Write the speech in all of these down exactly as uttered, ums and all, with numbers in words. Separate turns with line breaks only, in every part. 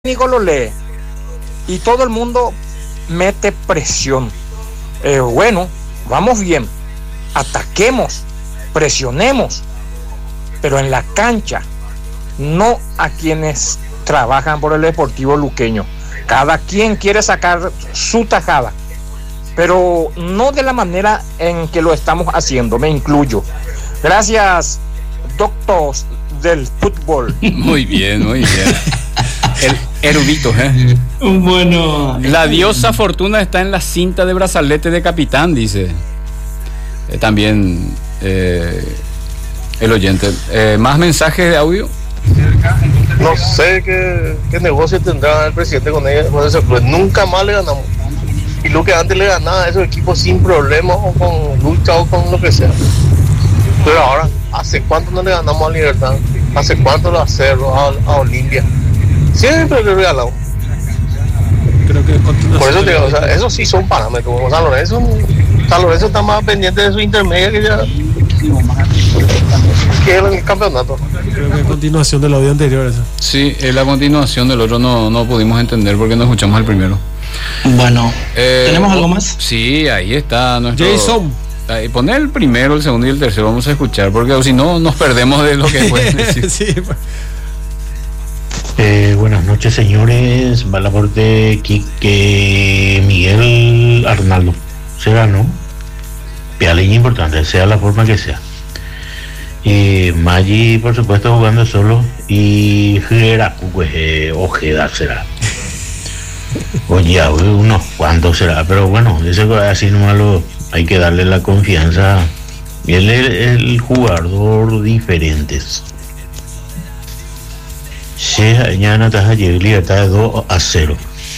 técnico lo lee y todo el mundo mete presión. Eh, bueno, vamos bien, ataquemos, presionemos, pero en la cancha, no a quienes trabajan por el Deportivo Luqueño. Cada quien quiere sacar su tajada, pero no de la manera en que lo estamos haciendo, me incluyo. Gracias, doctores del fútbol.
Muy bien, muy bien. El erudito, ¿eh?
Bueno.
La diosa Fortuna está en la cinta de brazalete de capitán, dice. Eh, también eh, el oyente. Eh, ¿Más mensajes de audio?
No sé qué, qué negocio tendrá el presidente con ella, con ese club. Nunca más le ganamos. Y lo que antes le ganaba a esos equipos sin problemas o con lucha o con lo que sea. Pero ahora, ¿hace cuánto no le ganamos a Libertad? ¿Hace cuánto lo hace a, a Olimpia? Siempre le regalamos.
Creo que
por eso te digo, o sea, esos sí son parámetros. Como San Lorenzo, San Lorenzo está más pendiente de su intermedia que ya que el campeonato.
Creo que es continuación del audio anterior eso.
Sí, es la continuación del otro, no, no pudimos entender porque no escuchamos el primero.
Bueno,
eh,
¿tenemos algo más?
Sí, ahí está nuestro...
Jason.
Ahí, poner el primero, el segundo y el tercero, vamos a escuchar, porque si no nos perdemos de lo que pueden decir.
Sí, pues.
Eh, buenas noches, señores. Va el aporte Quique Miguel Arnaldo. Se ganó. Pialeña importante, sea la forma que sea. Eh, Maggi, por supuesto, jugando solo. Y Geracu, pues, eh, Ojeda será. Oye, unos cuantos será. Pero bueno, eso así nomás lo, hay que darle la confianza. Él es el jugador diferente. Se añana taja llegli está de dos a cero.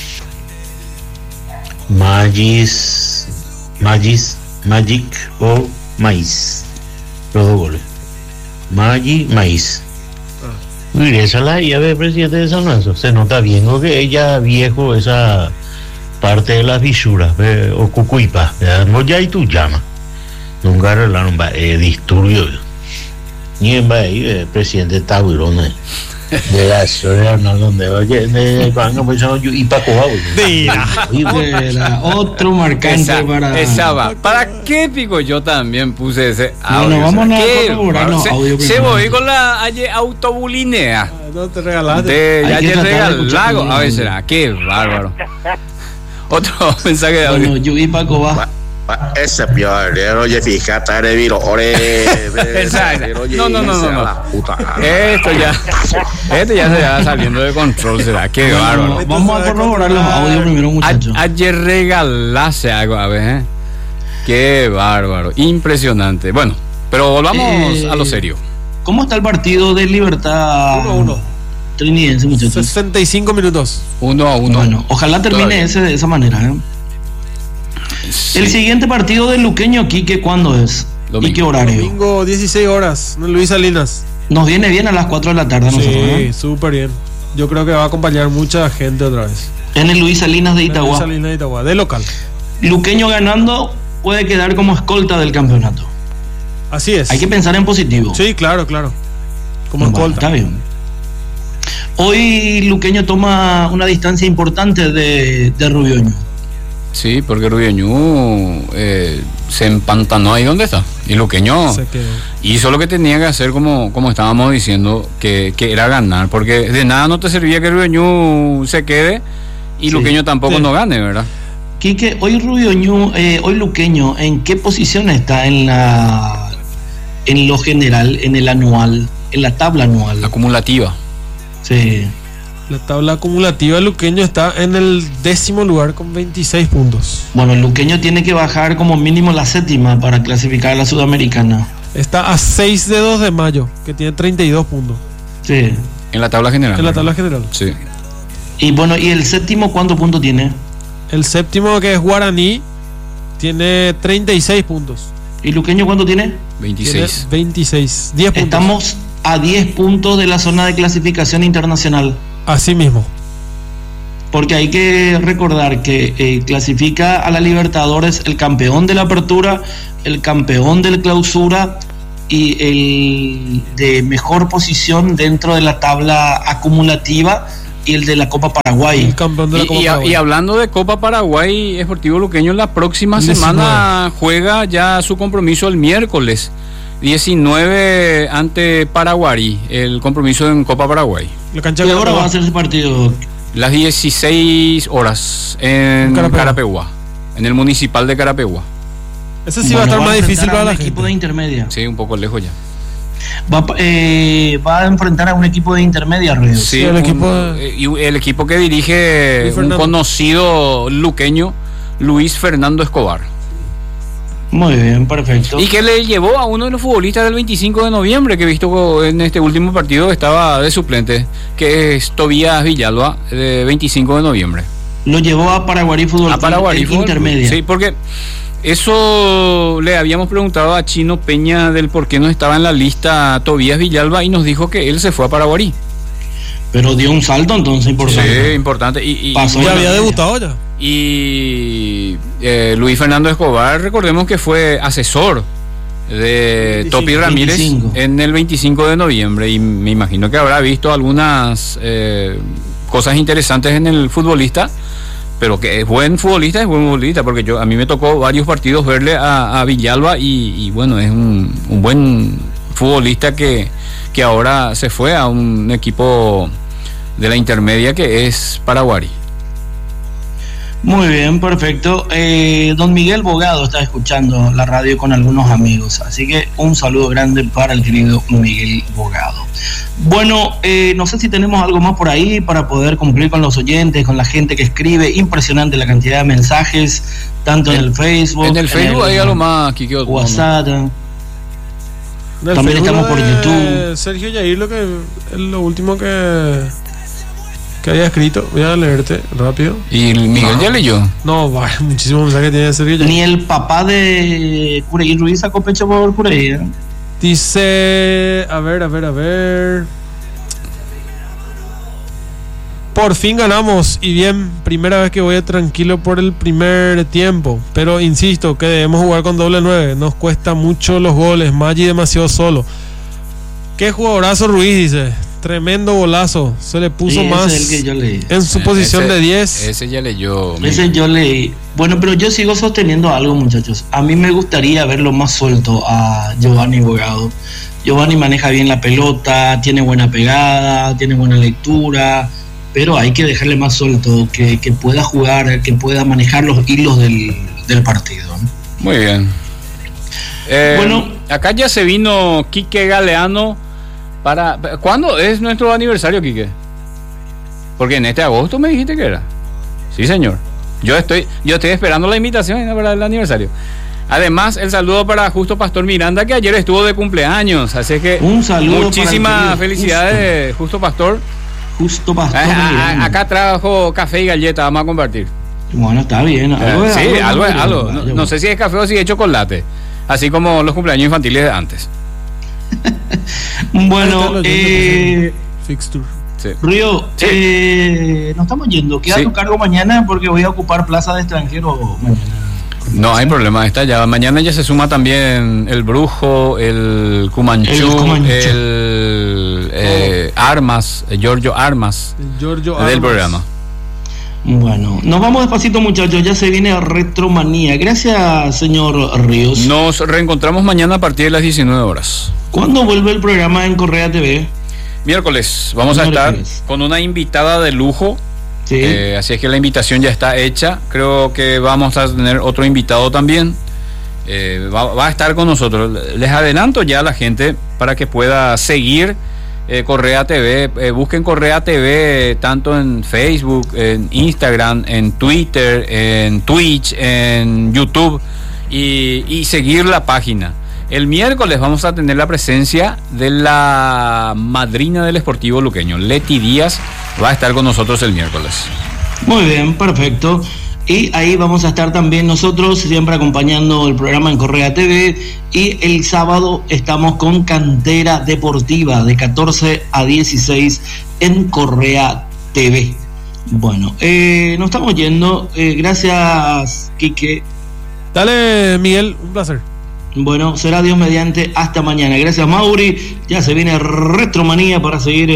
Magis, Magis, Magic o Maíz. Los dos goles. Maggi, Maíz. Mire, esa es la llave, presidente de San Lorenzo. Se nota bien que ella viejo esa parte de las visuras eh, o cucuipa. No ya y tú llama. Nunca arreglaron eh, disturbio. Ni en ahí, eh, presidente Taburón. Eh. De la historia no donde oye de cuando pues y Paco
Era otro marcante
esa,
para
esa va. ¿Para qué pico yo también puse ese audio?
No, no, vamos a
corroborar
los audios.
Se voy con la aye, autobulinea.
No te regalaste.
De ya regalado. A ver, será. Qué bárbaro. Otro mensaje de audio.
Bueno, yo y Paco va.
Ese piolero, oye, fíjate, de viro, ore.
No, no, no, no, no. Esto ya, esto ya se va saliendo de control, será. Qué bárbaro.
No, vamos a corroborar los audios primero, muchachos.
Ayer regalase algo, a ver, ¿eh? Qué bárbaro, impresionante. Bueno, pero volvamos eh, a lo serio.
¿Cómo está el partido de Libertad?
uno a uno.
Trinidense, muchachos.
sesenta y cinco minutos.
uno a uno.
Bueno, ojalá termine Todavía. ese de esa manera, ¿eh? Sí. El siguiente partido del Luqueño, Quique, ¿cuándo es? Domingo. ¿Y qué horario?
Domingo, dieciséis horas, Luis Salinas.
Nos viene bien a las cuatro de la tarde.
Sí,
nosotros, ¿eh?
súper bien. Yo creo que va a acompañar mucha gente otra vez.
En el Luis Salinas de Itagua.
Luis Salinas de Itagua, de local.
Luqueño ganando puede quedar como escolta del campeonato.
Así es.
Hay que pensar en positivo.
Sí, claro, claro. Como
bueno,
escolta.
Está bien. Hoy Luqueño toma una distancia importante de, de Rubioño.
Sí, porque Rubioño eh, se empantanó ahí donde está. Y Luqueño hizo lo que tenía que hacer, como, como estábamos diciendo, que, que era ganar. Porque de nada no te servía que Rubioño se quede y sí. Luqueño tampoco sí. no gane, ¿verdad?
Quique, hoy Rubioño, eh, hoy Luqueño, ¿en qué posición está en la en lo general, en el anual, en la tabla anual?
Acumulativa.
Sí.
La tabla acumulativa del Luqueño está en el décimo lugar con veintiséis puntos.
Bueno, el Luqueño tiene que bajar como mínimo la séptima para clasificar a la Sudamericana.
Está a seis de dos de mayo, que tiene treinta y dos puntos.
Sí.
En la tabla general.
En la tabla general.
Sí.
Y bueno, ¿y el séptimo cuántos puntos tiene?
El séptimo, que es Guaraní, tiene treinta y seis puntos.
¿Y Luqueño cuánto tiene?
veintiséis.
Tiene veintiséis. diez puntos.
Estamos a diez puntos de la zona de clasificación internacional.
Así mismo.
Porque hay que recordar que eh, clasifica a la Libertadores el campeón de la Apertura, el campeón del Clausura y el de mejor posición dentro de la tabla acumulativa y el de la Copa Paraguay.
El campeón de la
Y,
Copa
y-
Paraguay.
y hablando de Copa Paraguay, Sportivo Luqueño la próxima
diecinueve.
semana juega ya su compromiso el miércoles diecinueve ante Paraguarí, el compromiso en Copa Paraguay.
La cancha
¿Qué
de
hora va a
Carapeguá.
ser ese partido?
Las dieciséis horas en
Carapeguá.
Carapeguá, en el municipal de Carapeguá.
Ese sí
Bueno,
va a estar más
enfrentar
difícil
a
para
un
la
equipo
gente.
de intermedia.
Sí, un poco lejos ya.
Va, a- eh, va a enfrentar a un equipo de intermedia, Ríos.
Sí,
el
un-
equipo de-
eh, y el equipo que dirige
Luis
un
Fernando.
conocido luqueño, Luis Fernando Escobar.
Muy bien, perfecto.
Y que le llevó a uno de los futbolistas del veinticinco de noviembre, que he visto en este último partido estaba de suplente, que es Tobías Villalba, de veinticinco de noviembre.
Lo llevó a Paraguarí Fútbol
A
Club
Paraguay.
en
fue-
intermedia.
Sí, porque eso le habíamos preguntado a Chino Peña del por qué no estaba en la lista Tobías Villalba y nos dijo que él se fue a Paraguarí.
Pero dio un salto entonces importante.
Sí, importante. Y, y-
Pasó
y-
Ya
en la
había
media.
debutado ya.
Y eh, Luis Fernando Escobar, recordemos que fue asesor de Topi Ramírez
veinticinco.
en el veinticinco de noviembre y me imagino que habrá visto algunas eh, cosas interesantes en el futbolista, pero que es buen futbolista, es buen futbolista, porque yo a mí me tocó varios partidos verle a, a Villalba y, y bueno, es un, un buen futbolista que, que ahora se fue a un equipo de la intermedia que es Paraguarí.
Muy bien, perfecto. Eh, don Miguel Bogado está escuchando la radio con algunos amigos, así que un saludo grande para el querido Miguel Bogado. Bueno, eh, no sé si tenemos algo más por ahí para poder cumplir con los oyentes, con la gente que escribe. Impresionante la cantidad de mensajes, tanto en,
En-
el Facebook,
En el Facebook hay algo más, Kiki. ¿o no?
WhatsApp.
En el
También
Facebook
estamos por
de
YouTube.
Sergio Yair, lo que es lo último que que había escrito. Voy a leerte rápido.
Y el Miguel ya leyó.
No, va, muchísimos mensajes tiene Sergio Yair.
Ni el papá de Cureí Ruiz sacó pecho por Cureí. ¿eh?
Dice, a ver, a ver, a ver. Por fin ganamos y bien, primera vez que voy tranquilo por el primer tiempo, pero insisto que debemos jugar con doble nueve, nos cuesta mucho los goles, Maggi demasiado solo. Qué jugadorazo Ruiz, dice, tremendo golazo, se le puso
Sí, ese
más
es el que yo leí.
en su
Eh,
posición
ese-
de diez.
Ese ya leyó.
Ese
Miguel.
yo leí. Bueno, pero yo sigo sosteniendo algo, muchachos. A mí me gustaría verlo más suelto a Giovanni Bogado. Giovanni maneja bien la pelota, tiene buena pegada, tiene buena lectura, pero hay que dejarle más suelto, que, que pueda jugar, que pueda manejar los hilos del, del partido. ¿no?
Muy bien. Eh,
Bueno.
acá ya se vino Quique Galeano para... ¿Cuándo es nuestro aniversario, Quique? Porque en este agosto me dijiste que era. Sí, señor. Yo estoy, yo estoy esperando la invitación para el aniversario. Además, el saludo para Justo Pastor Miranda, que ayer estuvo de cumpleaños. Así que
Un saludo para
muchísimas
el querido
felicidades, Justo Pastor.
Justo Pastor.
Ah, ah,
Miranda.
acá trajo café y galleta, vamos a compartir.
Bueno, está bien. Algo es
sí, algo es
¿no?
algo. No, no sé si es café o si es chocolate. Así como los cumpleaños infantiles de antes.
Bueno, eh,
Fixture.
Sí.
Río,
Sí.
eh, nos estamos yendo. Queda
Sí.
tu cargo mañana porque voy a ocupar plaza de extranjero mañana.
No hay problema, está ya. Mañana ya se suma también el Brujo, el Cumanchú,
El
el,
Cumanchú.
eh, Armas, eh, Giorgio Armas
Giorgio
del
Armas.
programa.
Bueno, nos vamos despacito, muchachos. Ya se viene Retromanía. Gracias, señor Ríos.
Nos reencontramos mañana a partir de las diecinueve horas.
¿Cuándo vuelve el programa en Correa T V?
Miércoles vamos a estar
Miércoles.
con una invitada de lujo.
Sí.
Eh, así es que la invitación ya está hecha. Creo que vamos a tener otro invitado también. Eh, va, va a estar con nosotros. Les adelanto ya a la gente para que pueda seguir eh, Correa T V. Eh, busquen Correa T V tanto en Facebook, en Instagram, en Twitter, en Twitch, en YouTube y, y seguir la página. El miércoles vamos a tener la presencia de la madrina del Sportivo Luqueño, Leti Díaz, va a estar con nosotros el miércoles.
Muy bien, perfecto. Y ahí vamos a estar también nosotros, siempre acompañando el programa en Correa T V. Y el sábado estamos con Cantera Deportiva de catorce a dieciséis en Correa T V. Bueno, eh, nos estamos yendo. Eh, gracias, Quique.
Dale, Miguel, un placer.
Bueno, será Dios mediante. Hasta mañana. Gracias, Mauri. Ya se viene Retromanía para seguir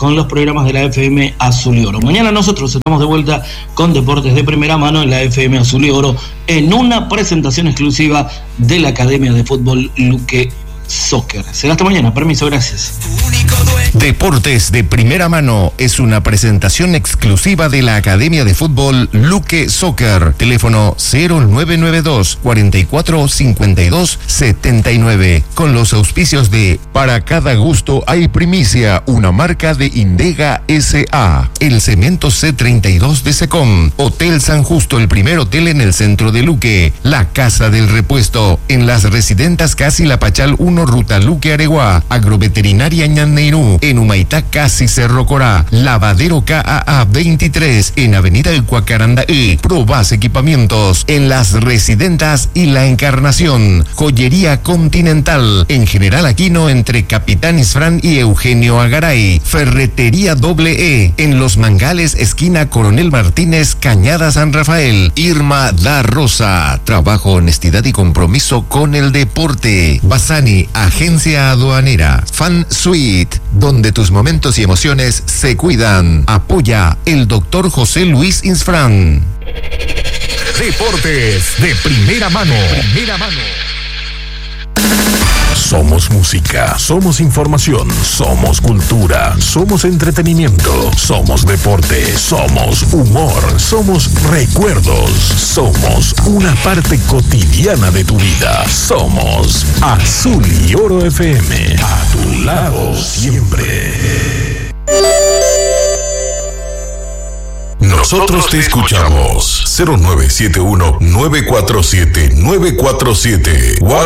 con los programas de la F M Azul y Oro. Mañana nosotros estamos de vuelta con Deportes de Primera Mano en la F M Azul y Oro en una presentación exclusiva de la Academia de Fútbol Luque Soccer. Será hasta mañana. Permiso, gracias.
Deportes de Primera Mano es una presentación exclusiva de la Academia de Fútbol Luque Soccer. Teléfono cero nueve nueve dos, cuatro cuatro cinco dos, siete nueve. Con los auspicios de Para cada gusto hay primicia, una marca de Indega S A. El Cemento C treinta y dos de Secom. Hotel San Justo, el primer hotel en el centro de Luque. La Casa del Repuesto. En las residentas Casi La Pachal uno, Ruta Luque Areguá. Agroveterinaria Ñanneirú. En Humaitá, Casi Cerro Corá. Lavadero K A A veintitrés. En Avenida El Cuacaranda E. Probas Equipamientos. En las residentas y La Encarnación. Joyería Continental. En General Aquino, entre Capitán Isfrán y Eugenio Agaray. Ferretería Doble E. En Los Mangales, esquina Coronel Martínez, Cañada San Rafael. Irma Da Rosa. Trabajo, honestidad y compromiso con el deporte. Basani, agencia aduanera. Fan Suite, donde tus momentos y emociones se cuidan. Apoya el doctor José Luis Insfrán.
Deportes de Primera Mano. Primera Mano. Somos música, somos información, somos cultura, somos entretenimiento, somos deporte, somos humor, somos recuerdos, somos una parte cotidiana de tu vida. Somos Azul y Oro F M, a tu lado siempre. Nosotros te escuchamos. cero nueve siete uno, nueve cuatro siete, nueve cuatro siete.